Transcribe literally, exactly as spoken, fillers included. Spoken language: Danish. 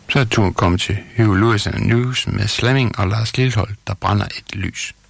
Så er turen kommet til Huey Lewis and the News med Slamming og Lars Lilholt, der brænder et lys.